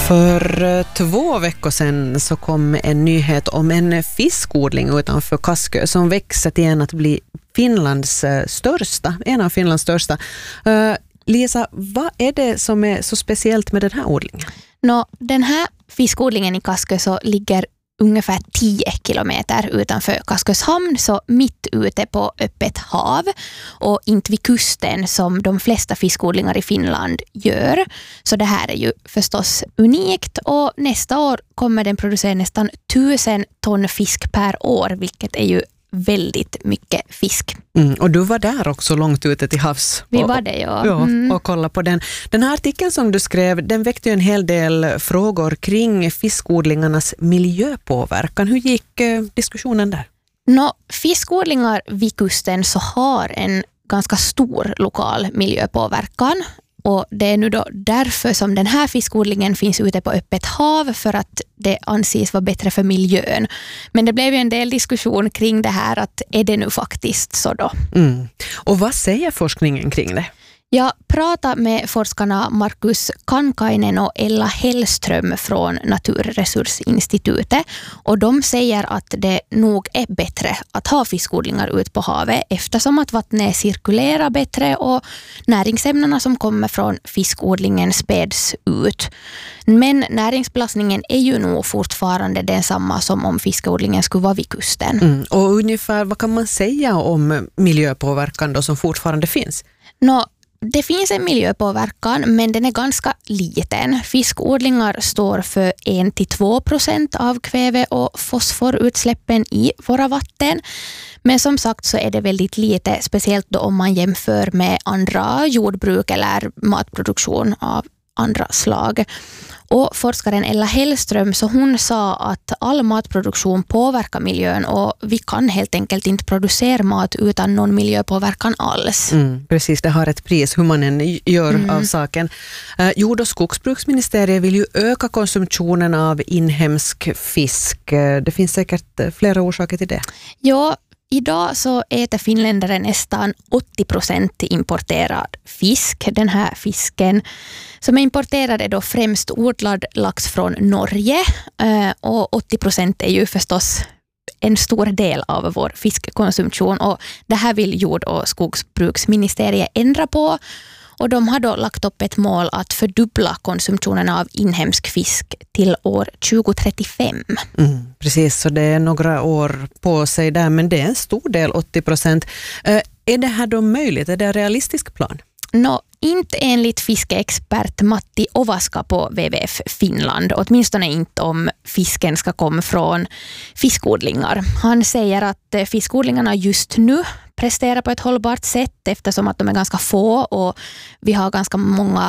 För 2 veckor sedan så kom en nyhet om en fiskodling utanför Kaskö som växer till att bli en av Finlands största. Lisa, vad är det som är så speciellt med den här odlingen? Den här fiskodlingen i Kaskö så ligger ungefär 10 kilometer utanför Kaskös hamn, så mitt ute på öppet hav och inte vid kusten som de flesta fiskodlingar i Finland gör. Så det här är ju förstås unikt, och nästa år kommer den producera nästan 1000 ton fisk per år, vilket är ju väldigt mycket fisk. Och du var där också långt ute till havs. Vi var det, ja. Och kolla på den. Den här artikeln som du skrev, den väckte ju en hel del frågor kring fiskodlingarnas miljöpåverkan. Hur gick diskussionen där? Fiskodlingar vid kusten så har en ganska stor lokal miljöpåverkan. Och det är nu då därför som den här fiskodlingen finns ute på öppet hav, för att det anses vara bättre för miljön. Men det blev ju en del diskussion kring det här, att är det nu faktiskt så då? Och vad säger forskningen kring det? Jag pratade med forskarna Markus Kankainen och Ella Hellström från Naturresursinstitutet, och de säger att det nog är bättre att ha fiskodlingar ut på havet, eftersom att vattnet cirkulerar bättre och näringsämnena som kommer från fiskodlingen späds ut. Men näringsbelastningen är ju nog fortfarande densamma som om fiskodlingen skulle vara vid kusten. Och ungefär vad kan man säga om miljöpåverkan då som fortfarande finns? Det finns en miljöpåverkan, men den är ganska liten. Fiskodlingar står för 1-2% av kväve- och fosforutsläppen i våra vatten. Men som sagt så är det väldigt lite, speciellt då om man jämför med andra jordbruk eller matproduktion av andra slag. Och forskaren Ella Hellström, så hon sa att all matproduktion påverkar miljön, och vi kan helt enkelt inte producera mat utan någon miljöpåverkan alls. Precis, det har ett pris hur man än gör av saken. Jord- och skogsbruksministeriet vill ju öka konsumtionen av inhemsk fisk. Det finns säkert flera orsaker till det. Ja, idag så äter finländare nästan 80% importerad fisk. Den här fisken som är importerad är då främst odlad lax från Norge, och 80% är ju förstås en stor del av vår fiskkonsumtion, och det här vill jord- och skogsbruksministeriet ändra på. Och de har då lagt upp ett mål att fördubbla konsumtionen av inhemsk fisk till år 2035. Precis, så det är några år på sig där, men det är en stor del, 80%. Är det här då möjligt? Är det en realistisk plan? Inte enligt fiskeexpert Matti Ovaska på WWF Finland, åtminstone inte om fisken ska komma från fiskodlingar. Han säger att fiskodlingarna just nu presterar på ett hållbart sätt, eftersom att de är ganska få och vi har ganska många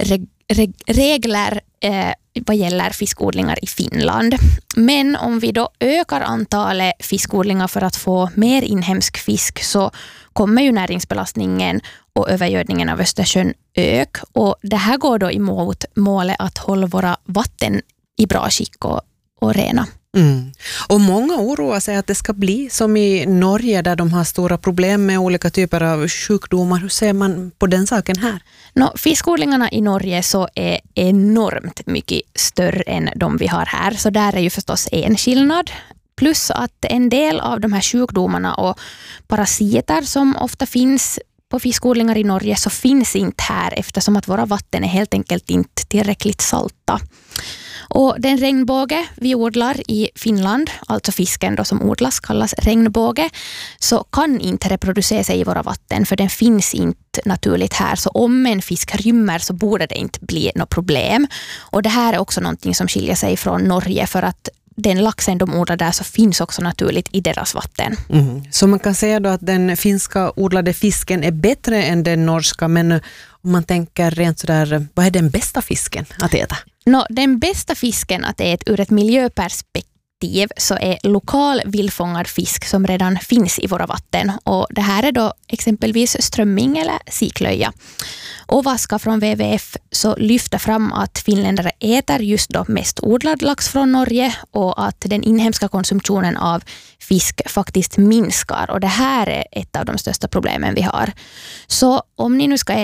regler vad gäller fiskodlingar i Finland. Men om vi då ökar antalet fiskodlingar för att få mer inhemsk fisk, så kommer ju näringsbelastningen och övergödningen av Östersjön öka, och det här går då emot målet att hålla våra vatten i bra skick och rena. Och många oroar sig att det ska bli som i Norge, där de har stora problem med olika typer av sjukdomar. Hur ser man på den saken här? Fiskodlingarna i Norge så är enormt mycket större än de vi har här, så där är ju förstås en skillnad. Plus att en del av de här sjukdomarna och parasiter som ofta finns på fiskodlingar i Norge så finns inte här, eftersom att våra vatten är helt enkelt inte tillräckligt salta. Och den regnbåge vi odlar i Finland, alltså fisken då som odlas kallas regnbåge, så kan inte reproducera sig i våra vatten, för den finns inte naturligt här. Så om en fisk rymmer så borde det inte bli något problem. Och det här är också någonting som skiljer sig från Norge, för att den laxen de odlar där så finns också naturligt i deras vatten. Så man kan säga då att den finska odlade fisken är bättre än den norska, men om man tänker rent sådär, vad är den bästa fisken att äta? Den bästa fisken att äta ur ett miljöperspektiv så är lokal vildfångad fisk som redan finns i våra vatten, och det här är då exempelvis strömming eller siklöja. Ovaska från WWF så lyfter fram att finländare äter just då mest odlad lax från Norge, och att den inhemska konsumtionen av fisk faktiskt minskar, och det här är ett av de största problemen vi har. Så om ni nu ska äta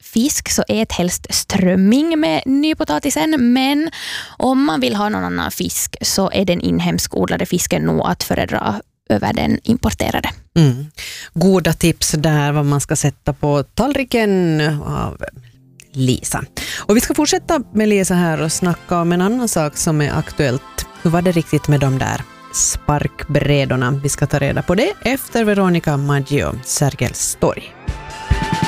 fisk så ät helst strömming med nypotatisen, men om man vill ha någon annan fisk så är den inhemsk odlade fisken nog att föredra över den importerade. Goda tips där vad man ska sätta på tallriken av Lisa. Och vi ska fortsätta med Lisa här och snacka om en annan sak som är aktuellt. Hur var det riktigt med de där sparkbrädorna? Vi ska ta reda på det efter Veronica Maggio, Sergels torg.